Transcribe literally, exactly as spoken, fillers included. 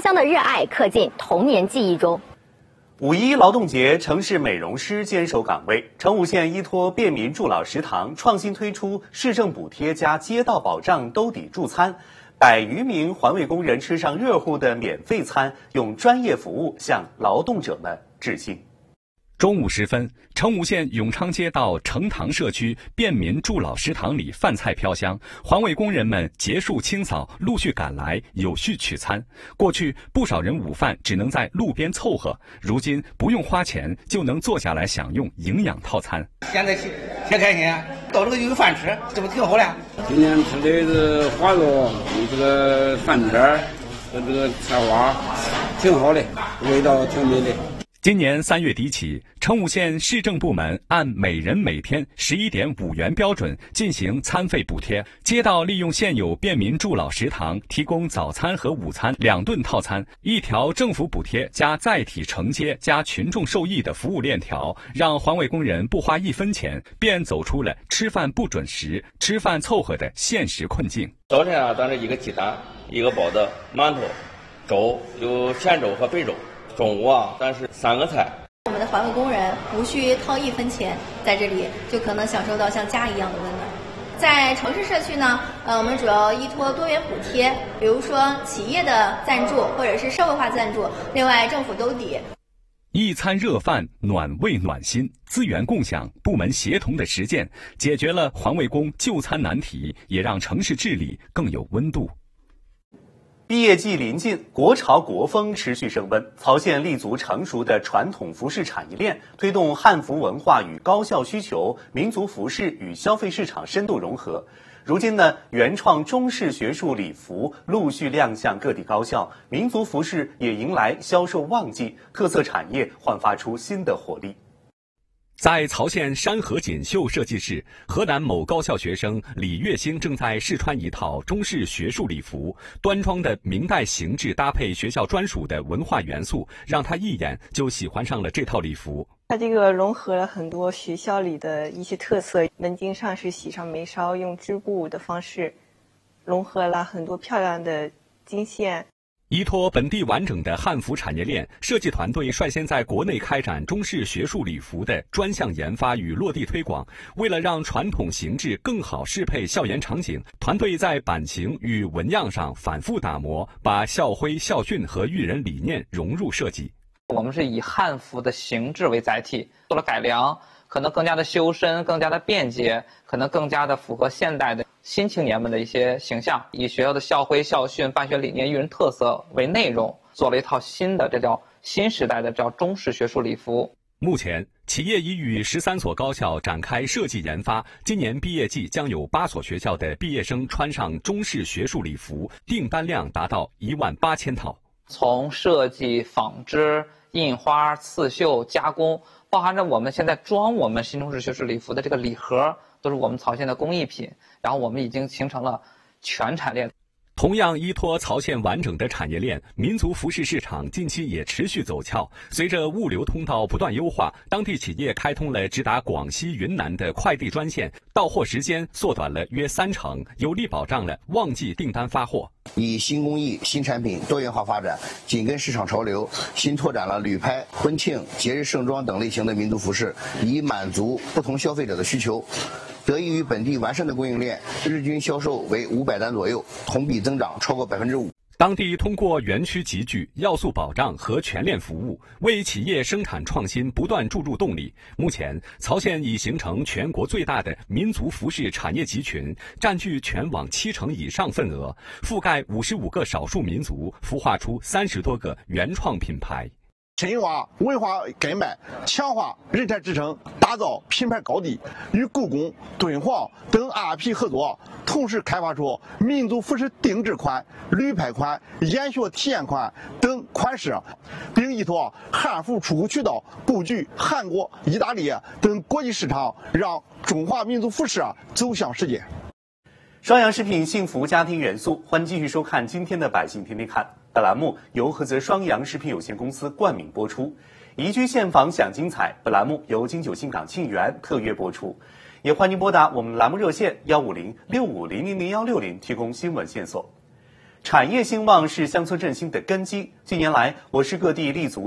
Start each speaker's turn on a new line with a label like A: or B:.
A: 乡的热爱刻进童年记忆中。
B: 五一劳动节，城市美容师坚守岗位。成武县依托便民助老食堂创新推出市政补贴加街道保障兜底助餐，百余名环卫工人吃上热乎的免费餐，用专业服务向劳动者们致敬。
C: 中午时分，成武县永昌街道成塘社区便民助老食堂里饭菜飘香，环卫工人们结束清扫，陆续赶来有序取餐。过去不少人午饭只能在路边凑合，如今不用花钱就能坐下来享用营养套餐。
D: 现在挺挺开心，到这个就有饭吃，这不挺好的？
E: 今天吃的是花肉，有这个饭片和这个菜花，挺好的，味道挺美的。
C: 今年三月底起，成武县市政部门按每人每天十一点五元标准进行餐费补贴，街道利用现有便民助老食堂提供早餐和午餐两顿套餐，一条政府补贴加载体承接加群众受益的服务链条，让环卫工人不花一分钱便走出了吃饭不准时、吃饭凑合的现实困境。
F: 早晨啊，咱这一个鸡蛋，一个包子，馒头，粥有咸粥和白粥。中午啊，咱是三个菜。
G: 我们的环卫工人无需掏一分钱，在这里就可能享受到像家一样的温暖。在城市社区呢，呃，我们主要依托多元补贴，比如说企业的赞助或者是社会化赞助，另外政府兜底。
C: 一餐热饭，暖胃暖心，资源共享、部门协同的实践，解决了环卫工就餐难题，也让城市治理更有温度。
B: 毕业季临近，国潮国风持续升温。曹县立足成熟的传统服饰产业链，推动汉服文化与高校需求、民族服饰与消费市场深度融合。如今呢，原创中式学术礼服陆续亮相各地高校，民族服饰也迎来销售旺季，特色产业焕发出新的活力。
C: 在曹县山河锦绣设计室，河南某高校学生李月星正在试穿一套中式学术礼服，端庄的明代形制搭配学校专属的文化元素，让他一眼就喜欢上了这套礼服。
H: 它这个融合了很多学校里的一些特色，门襟上是喜上眉梢，用织布的方式融合了很多漂亮的金线。
C: 依托本地完整的汉服产业链，设计团队率先在国内开展中式学术礼服的专项研发与落地推广。为了让传统形制更好适配校园场景，团队在版型与纹样上反复打磨，把校徽、校训和育人理念融入设计。
I: 我们是以汉服的形制为载体做了改良，可能更加的修身，更加的便捷，可能更加的符合现代的新青年们的一些形象，以学校的校徽、校训、办学理念、育人特色为内容，做了一套新的，这叫新时代的叫中式学术礼服。
C: 目前，企业已与十三所高校展开设计研发，今年毕业季将有八所学校的毕业生穿上中式学术礼服，订单量达到一万八千套。
I: 从设计、纺织、印花、刺绣、加工，包含着我们现在装我们新中式学术礼服的这个礼盒，都是我们曹县的工艺品，然后我们已经形成了全产链。
C: 同样依托曹县完整的产业链，民族服饰市场近期也持续走俏。随着物流通道不断优化，当地企业开通了直达广西、云南的快递专线，到货时间缩短了约三成，有力保障了旺季订单发货。
J: 以新工艺、新产品多元化发展，紧跟市场潮流，新拓展了旅拍、婚庆、节日盛装等类型的民族服饰，以满足不同消费者的需求。得益于本地完善的供应链，日均销售为五百单左右，同比增长超过百分之五。
C: 当地通过园区集聚、要素保障和全链服务，为企业生产创新不断注入动力。目前，曹县已形成全国最大的民族服饰产业集群，占据全网七成以上份额，覆盖五十五个少数民族，孵化出三十多个原创品牌。
K: 深化文化根脉，强化人才支撑，打造品牌高地，与故宫、敦煌等 R P 合作，同时开发出民族服饰定制款、旅拍款、研学体验款等款式，并依托汉服出口渠道布局韩国、意大利等国际市场，让中华民族服饰走向世界。
B: 双阳食品幸福家庭元素，欢迎继续收看今天的《百姓天天看》。本栏目由菏泽双阳食品有限公司冠名播出。宜居现房享精彩，本栏目由金九新港沁园特约播出。也欢迎拨打我们栏目热线幺五零六五零零零幺六零提供新闻线索。 产业兴旺是乡村振兴的根基。近年来，我市各地立足